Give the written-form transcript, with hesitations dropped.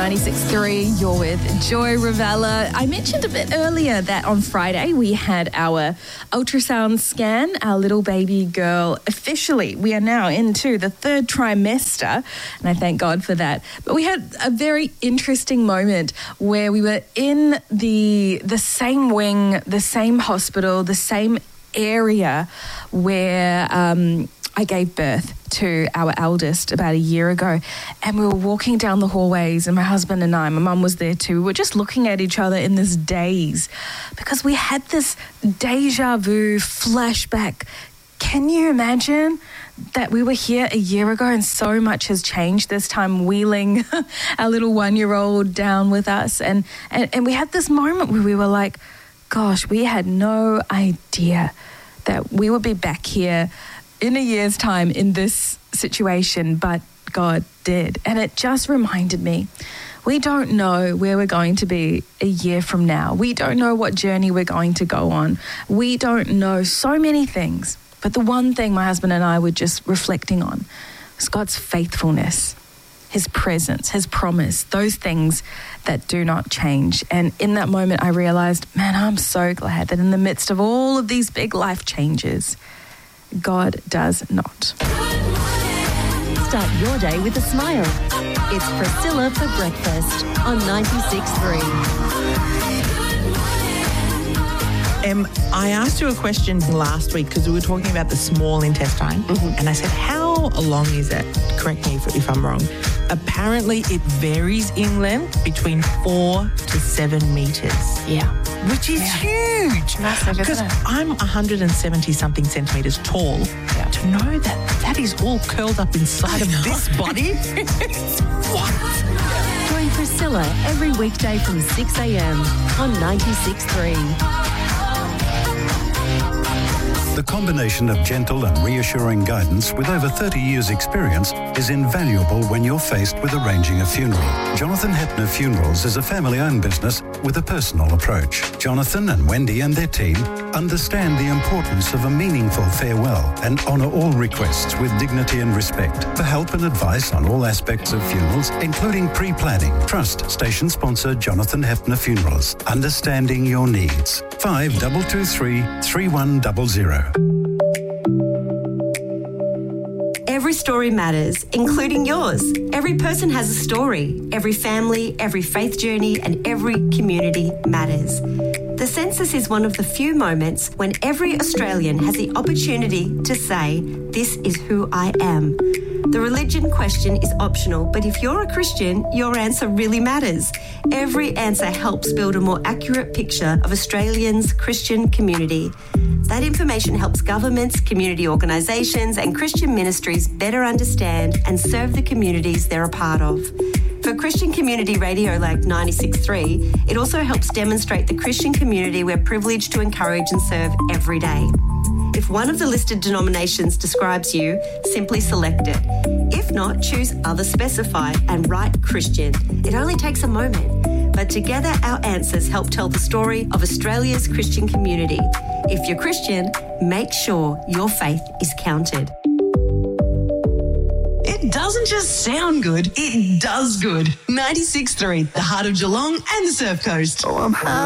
96.3. You're with Joy Ravella. I mentioned a bit earlier that on Friday we had our ultrasound scan. Our little baby girl, officially, we are now into the third trimester, and I thank God for that. But we had a very interesting moment where we were in the same wing, the same hospital, the same area where I gave birth to our eldest about a year ago, and we were walking down the hallways, and my husband and I, my mum was there too, we were just looking at each other in this daze because we had this deja vu flashback. Can you imagine that we were here a year ago and so much has changed, this time wheeling our little 1-year-old down with us, and we had this moment where we were like, gosh, we had no idea that we would be back here in a year's time in this situation, but God did. And it just reminded me, we don't know where we're going to be a year from now. We don't know what journey we're going to go on. We don't know so many things. But the one thing my husband and I were just reflecting on was God's faithfulness, His presence, His promise, those things that do not change. And in that moment, I realized, man, I'm so glad that in the midst of all of these big life changes, God does not. Start your day with a smile. It's Priscilla for breakfast on 96.3. I asked you a question last week because we were talking about the small intestine, and I said, how long is it? Correct me if I'm wrong. Apparently, it varies in length between 4 to 7 meters. Yeah. Which is huge. Massive, because isn't it? I'm 170-something centimeters tall. Yeah. To know that is all curled up inside of this body. What? Join Priscilla every weekday from 6 a.m. on 96.3. The combination of gentle and reassuring guidance with over 30 years' experience is invaluable when you're faced with arranging a funeral. Jonathan Hepner Funerals is a family-owned business with a personal approach. Jonathan and Wendy and their team understand the importance of a meaningful farewell and honour all requests with dignity and respect. For help and advice on all aspects of funerals, including pre-planning, trust station sponsor Jonathan Hepner Funerals. Understanding your needs. 5223 3100. Every story matters, including yours. Every person has a story. Every family, every faith journey, and every community matters. The census is one of the few moments when every Australian has the opportunity to say, "This is who I am." The religion question is optional, but if you're a Christian, your answer really matters. Every answer helps build a more accurate picture of Australians' Christian community. That information helps governments, community organisations and Christian ministries better understand and serve the communities they're a part of. For Christian community radio like 96.3, it also helps demonstrate the Christian community we're privileged to encourage and serve every day. If one of the listed denominations describes you, simply select it. If not, choose Other Specified and write Christian. It only takes a moment, but together our answers help tell the story of Australia's Christian community. If you're Christian, make sure your faith is counted. It doesn't just sound good, it does good. 96.3, the heart of Geelong and the Surf Coast. Oh, I'm happy.